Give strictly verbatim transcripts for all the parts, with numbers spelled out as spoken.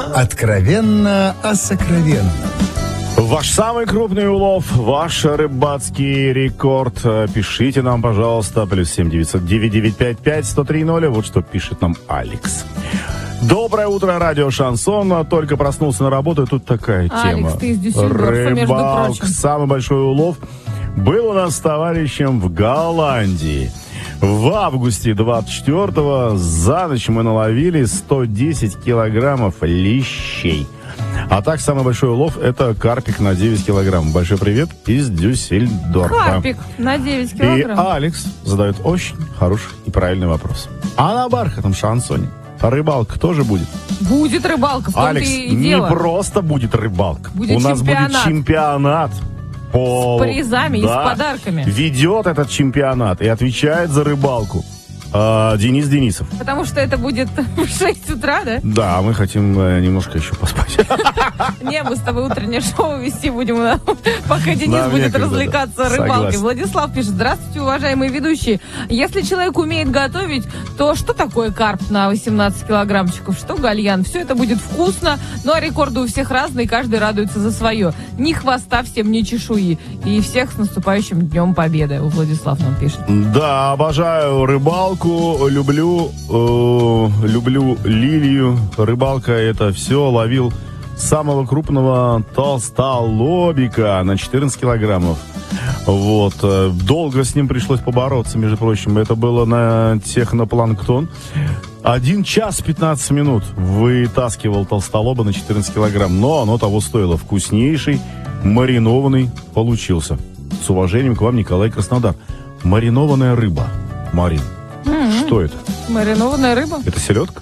Откровенно о сокровенном. Ваш самый крупный улов, ваш рыбацкий рекорд. Пишите нам, пожалуйста, плюс семь девятьсот девять девять пять пять сто три ноль. Вот что пишет нам Алекс. Доброе утро, радио Шансон. Только проснулся на работу, и тут такая Алекс, тема. Ты из Дюссельдорфа, между прочим. Самый большой улов был у нас с товарищем в Голландии. В августе двадцать четвёртого за ночь мы наловили сто десять килограммов лещей. А так, самый большой улов — это карпик на девять килограмм. Большой привет из Дюссельдорфа. Карпик на девять килограмм. И Алекс задает очень хороший и правильный вопрос. А на бархатном шансоне рыбалка тоже будет? Будет рыбалка, в том-то Алекс, и не дело. просто будет рыбалка. Будет У нас чемпионат. будет чемпионат. По... С призами да. и с подарками. Ведет этот чемпионат и отвечает за рыбалку а, Денис Денисов. Потому что это будет в шесть утра, да? Да, мы хотим э, немножко еще поспать. Не, мы с тобой утреннее шоу вести будем, пока Денис Нам будет некогда, развлекаться да. рыбалкой. Согласен. Владислав пишет: здравствуйте, уважаемые ведущие. Если человек умеет готовить, то что такое карп на восемнадцать килограммчиков? Что гальян? Все это будет вкусно, но рекорды у всех разные, каждый радуется за свое. Ни хвоста всем, ни чешуи. И всех с наступающим Днем Победы. Владислав нам пишет. Да, обожаю рыбалку. Люблю, э, люблю лилию. Рыбалка — это все. Ловил самого крупного толстолобика на четырнадцать килограммов. Вот. Долго с ним пришлось побороться, между прочим. Это было на технопланктон. Один час пятнадцать минут вытаскивал толстолоба на четырнадцать килограмм. Но оно того стоило. Вкуснейший, маринованный получился. С уважением к вам, Николай, Краснодар. Маринованная рыба. Марин. Mm-hmm. Что это? Маринованная рыба? Это селедка?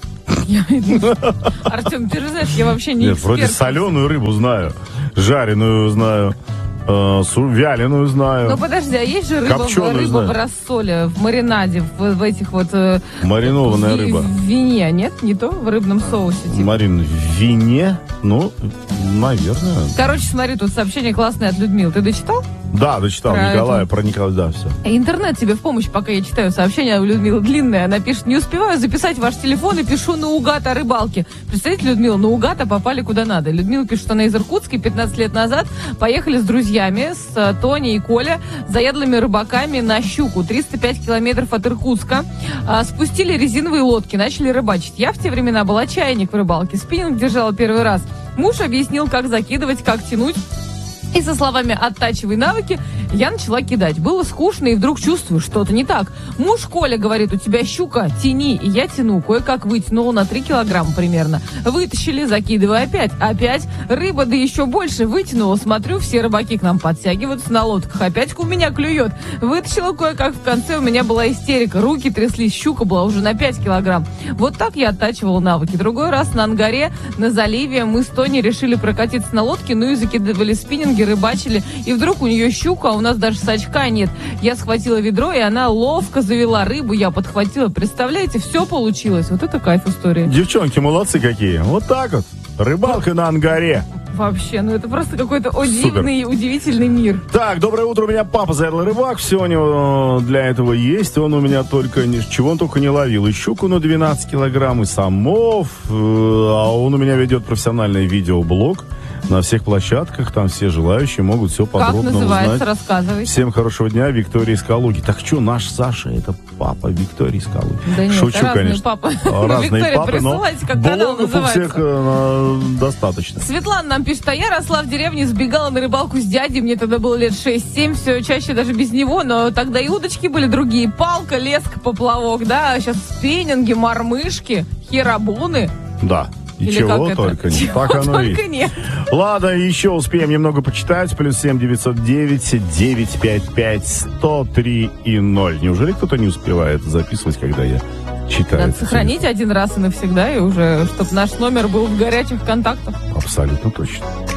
Артем, ты же знаешь, я вообще не Нет, эксперт. вроде соленую рыбу знаю, жареную знаю, э, вяленую знаю. Ну подожди, а есть же рыба, Копченую рыба знаю. в рассоле, в маринаде, в, в этих вот... Э, Маринованная в, рыба. В вине, нет? Не то? В рыбном соусе. Типа. Марин, в вине? Ну, наверное. Короче, смотри, тут сообщение классное от Людмилы. Ты дочитал? Да, дочитал Про Николая, это. про Николая, да, все. Интернет тебе в помощь, пока я читаю сообщение. У Людмилы длинное. Она пишет: не успеваю записать ваш телефон и пишу наугад о рыбалке. Представляете, Людмила, наугад, а попали куда надо. Людмила пишет, что она из Иркутска, пятнадцать лет назад поехали с друзьями, с uh, Тони и Коля, заядлыми рыбаками на щуку. триста пять километров от Иркутска. Uh, спустили резиновые лодки, начали рыбачить. Я в те времена была чайник в рыбалке. Спиннинг держала первый раз. Муж объяснил, как закидывать, как тянуть. И со словами «оттачивай навыки» я начала кидать. Было скучно, и вдруг чувствую, что-то не так. Муж Коля говорит: у тебя щука, тяни. И я тяну, кое-как вытянула на три килограмма примерно. Вытащили, закидываю опять. Опять рыба, да еще больше, вытянула. Смотрю, все рыбаки к нам подтягиваются на лодках. Опять у меня клюет. Вытащила кое-как, в конце у меня была истерика. Руки тряслись, щука была уже на пять килограмм. Вот так я оттачивала навыки. Другой раз на Ангаре, на заливе, мы с Тони решили прокатиться на лодке, ну и закидывали спиннинги, рыбачили, и вдруг у нее щука, а у нас даже сачка нет. Я схватила ведро, и она ловко завела рыбу, я подхватила. Представляете, все получилось. Вот это кайф истории. Девчонки, молодцы какие. Вот так вот. Рыбалка на Ангаре. Вообще, ну это просто какой-то удивный, удивительный мир. Так, доброе утро, у меня папа заядлый рыбак, все у него для этого есть, он у меня только, чего он только не ловил, и щуку на двенадцать килограмм, и самов, а он у меня ведет профессиональный видеоблог на всех площадках, там все желающие могут все подробно как называется, узнать. Рассказывай. Всем хорошего дня, Виктория из Калуги. Так что, наш Саша, это папа Виктории из Калуги. Да нет, шучу, разные конечно. папы. Разные Виктория, папы, но присылайте, как канал блогов у называется. всех э, достаточно. Светлана нам пишет: а я росла в деревне, сбегала на рыбалку с дядей, мне тогда было лет шесть-семь, все чаще даже без него, но тогда и удочки были другие. Палка, леска, поплавок, да, сейчас спиннинги, мормышки, херабуны. Да. И Или чего как только это? нет. Чего Так оно и только нет. Ладно, еще успеем немного почитать. Плюс семь девятьсот девять девятьсот пятьдесят пять сто три и ноль. Неужели кто-то не успевает записывать, когда я читаю? Надо сохранить один раз и навсегда, и уже, чтобы наш номер был в горячих контактах. Абсолютно точно.